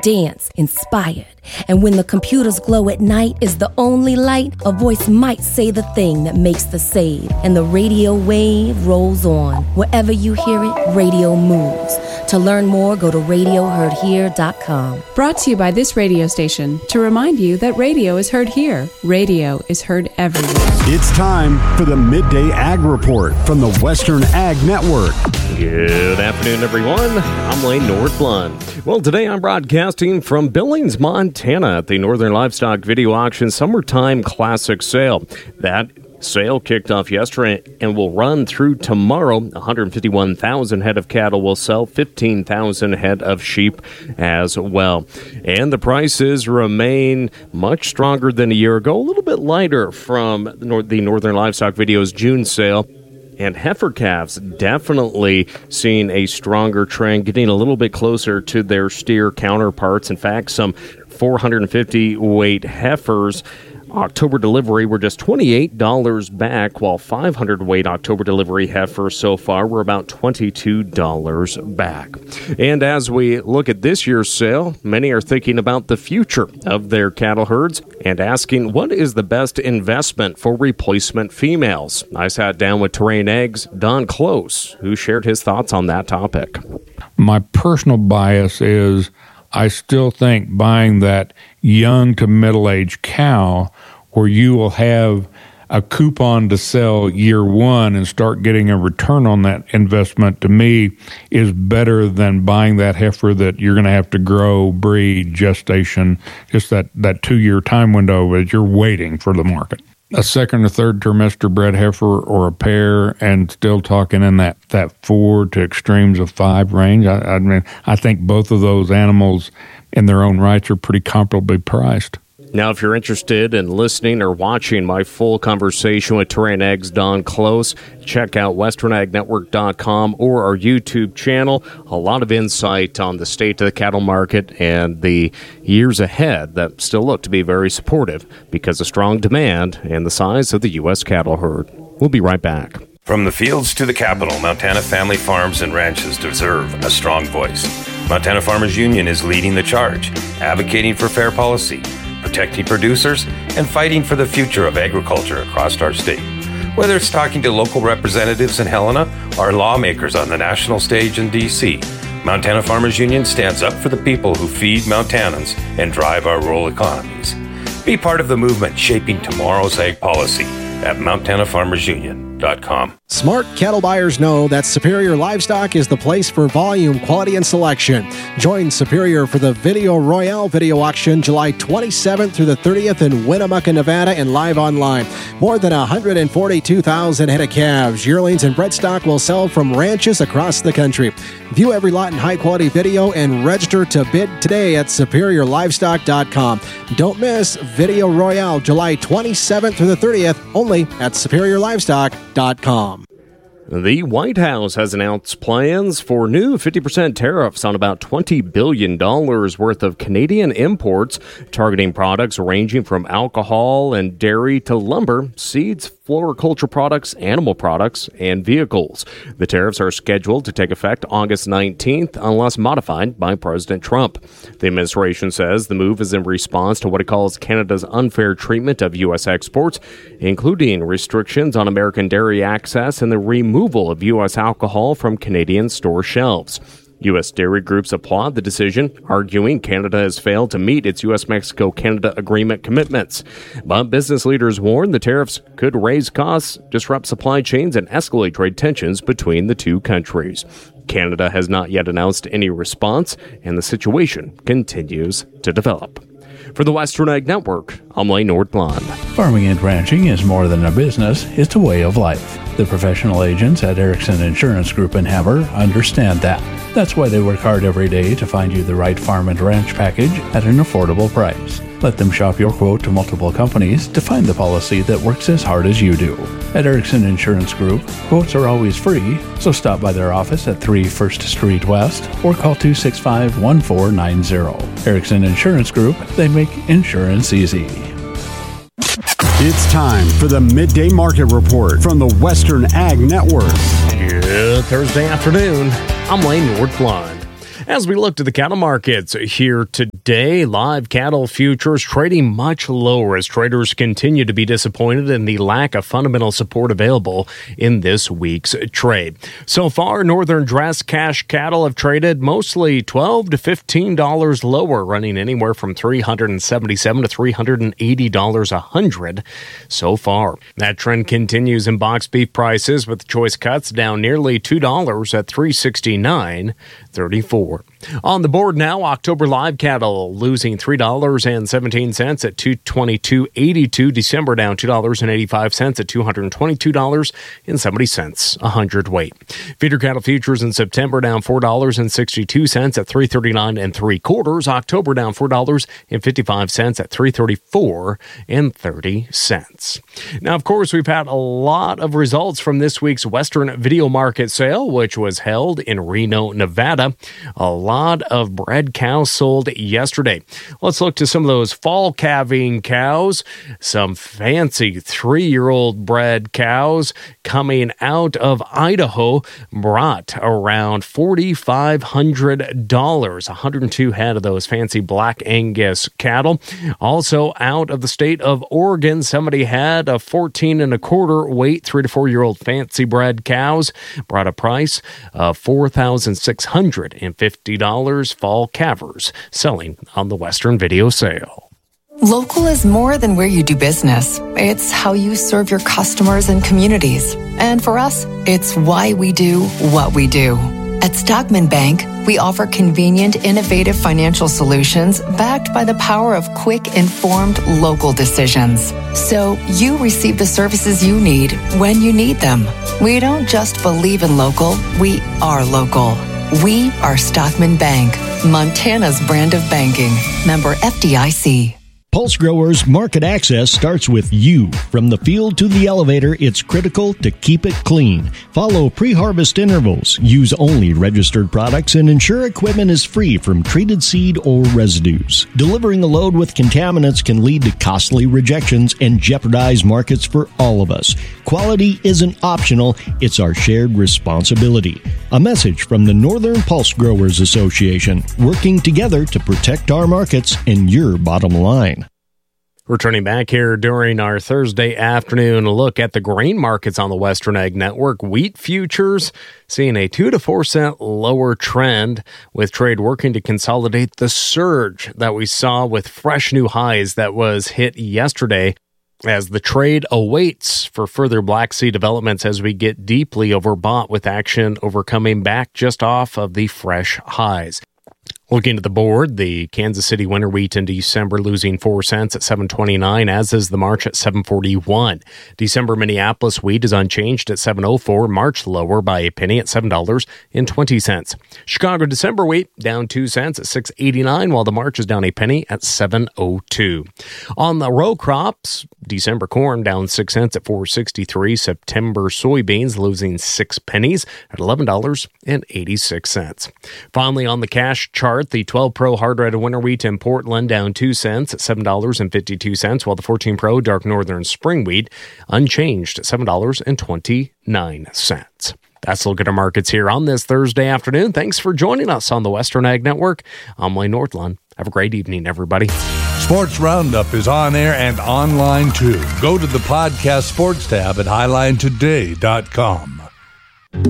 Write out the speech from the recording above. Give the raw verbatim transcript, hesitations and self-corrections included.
dance, inspired. And when the computers glow at night is the only light, a voice might say the thing that makes the save. And the radio wave rolls on. Wherever you hear it, radio moves. To learn more, go to radio heard here dot com. Brought to you by this radio station to remind you that radio is heard here. Radio is heard everywhere. It's time for the Midday Ag Report from the Western Ag Network. Good afternoon, everyone. I'm Lane Nordblund. Well, today I'm broadcasting from Billings, Montana at the Northern Livestock Video Auction Summertime Classic Sale. That sale kicked off yesterday and will run through tomorrow. one hundred fifty-one thousand head of cattle will sell, fifteen thousand head of sheep as well. And the prices remain much stronger than a year ago, a little bit lighter from the Northern Livestock Video's June sale. And heifer calves definitely seeing a stronger trend, getting a little bit closer to their steer counterparts. In fact, some four hundred fifty weight heifers October delivery were just twenty-eight dollars back, while five hundred weight October delivery heifers so far were about twenty-two dollars back. And as we look at this year's sale, many are thinking about the future of their cattle herds and asking what is the best investment for replacement females. I sat down with Terrain Eggs' Don Close, who shared his thoughts on that topic. My personal bias is I still think buying that young to middle-aged cow where you will have a coupon to sell year one and start getting a return on that investment, to me, is better than buying that heifer that you're going to have to grow, breed, gestation, just that, that two-year time window as you're waiting for the market. A second or third trimester bred heifer or a pair, and still talking in that, that four to extremes of five range. I, I mean, I think both of those animals in their own rights are pretty comparably priced. Now, if you're interested in listening or watching my full conversation with Terrain Eggs' Don Close, check out western ag network dot com or our YouTube channel. A lot of insight on the state of the cattle market and the years ahead that still look to be very supportive because of strong demand and the size of the U S cattle herd. We'll be right back. From the fields to the capital, Montana family farms and ranches deserve a strong voice. Montana Farmers Union is leading the charge, advocating for fair policy, protecting producers, and fighting for the future of agriculture across our state. Whether it's talking to local representatives in Helena or lawmakers on the national stage in D C, Montana Farmers Union stands up for the people who feed Montanans and drive our rural economies. Be part of the movement shaping tomorrow's ag policy at montana farmers union dot com. Smart cattle buyers know that Superior Livestock is the place for volume, quality, and selection. Join Superior for the Video Royale Video Auction July twenty-seventh through the thirtieth in Winnemucca, Nevada, and live online. More than one hundred forty-two thousand head of calves, yearlings, and bred stock will sell from ranches across the country. View every lot in high-quality video and register to bid today at superior livestock dot com. Don't miss Video Royale July twenty-seventh through the thirtieth, only at superior livestock dot com. The White House has announced plans for new fifty percent tariffs on about twenty billion dollars worth of Canadian imports, targeting products ranging from alcohol and dairy to lumber, seeds, floriculture products, animal products, and vehicles. The tariffs are scheduled to take effect August nineteenth unless modified by President Trump. The administration says the move is in response to what it calls Canada's unfair treatment of U S exports, including restrictions on American dairy access and the removal of U S alcohol from Canadian store shelves. U S dairy groups applaud the decision, arguing Canada has failed to meet its U S Mexico Canada agreement commitments. But business leaders warn the tariffs could raise costs, disrupt supply chains, and escalate trade tensions between the two countries. Canada has not yet announced any response, and the situation continues to develop. For the Western Ag Network, I'm Lane Nordblund. Farming and ranching is more than a business, it's a way of life. The professional agents at Erickson Insurance Group in Hammer understand that. That's why they work hard every day to find you the right farm and ranch package at an affordable price. Let them shop your quote to multiple companies to find the policy that works as hard as you do. At Erickson Insurance Group, quotes are always free, so stop by their office at three First Street West or call two six five, one four nine zero. Erickson Insurance Group, they make insurance easy. It's time for the Midday Market Report from the Western Ag Network. Good Thursday afternoon. I'm Lane Nordblund. As we look to the cattle markets here today, live cattle futures trading much lower as traders continue to be disappointed in the lack of fundamental support available in this week's trade. So far, northern dress cash cattle have traded mostly twelve to fifteen dollars lower, running anywhere from three hundred seventy-seven dollars to three hundred eighty dollars a hundred so far. That trend continues in box beef prices, with choice cuts down nearly two dollars at three sixty-nine thirty-four. On the board now, October live cattle losing three dollars and seventeen cents at two twenty-two eighty-two. December down two dollars and eighty-five cents at two hundred twenty-two dollars and seventy cents a hundredweight. Feeder cattle futures in September down four dollars and sixty-two cents at three thirty-nine and three quarters. October down four dollars and fifty-five cents at three thirty-four and thirty cents. Now, of course, we've had a lot of results from this week's Western Video Market Sale, which was held in Reno, Nevada. A lot of bred cows sold yesterday. Let's look to some of those fall calving cows. Some fancy three-year-old bred cows coming out of Idaho brought around four thousand five hundred dollars. one hundred two head of those fancy Black Angus cattle. Also out of the state of Oregon, somebody had a fourteen and a quarter weight, three to four year old fancy bred cows, brought a price of four thousand six hundred fifty dollars. Fall calvers selling on the Western Video Sale. Local is more than where you do business. It's how you serve your customers and communities. And for us, it's why we do what we do. At Stockman Bank, we offer convenient, innovative financial solutions backed by the power of quick, informed local decisions. So you receive the services you need when you need them. We don't just believe in local, we are local. We are Stockman Bank, Montana's brand of banking. Member F D I C. Pulse Growers market access starts with you. From the field to the elevator, it's critical to keep it clean. Follow pre-harvest intervals, use only registered products, and ensure equipment is free from treated seed or residues. Delivering a load with contaminants can lead to costly rejections and jeopardize markets for all of us. Quality isn't optional, it's our shared responsibility. A message from the Northern Pulse Growers Association, working together to protect our markets and your bottom line. Returning back here during our Thursday afternoon look at the grain markets on the Western Ag Network. Wheat futures seeing a two to four cent lower trend, with trade working to consolidate the surge that we saw with fresh new highs that was hit yesterday, as the trade awaits for further Black Sea developments as we get deeply overbought, with action over coming back just off of the fresh highs. Looking at the board, the Kansas City winter wheat in December losing four cents at seven twenty-nine, as is the March at seven forty-one. December Minneapolis wheat is unchanged at seven oh four, March lower by a penny at seven dollars and twenty cents. Chicago December wheat down two cents at six eighty-nine, while the March is down a penny at seven oh two. On the row crops, December corn down six cents at four sixty-three. September soybeans losing six pennies at eleven dollars and eighty-six cents. Finally, on the cash chart, the twelve Pro Hard Red Winter Wheat in Portland down two cents at seven dollars and fifty-two cents, while the fourteen Pro Dark Northern Spring Wheat unchanged at seven dollars and twenty-nine cents. That's a look at our markets here on this Thursday afternoon. Thanks for joining us on the Western Ag Network. I'm Wayne Northland. Have a great evening, everybody. Sports Roundup is on air and online too. Go to the podcast sports tab at highline today dot com.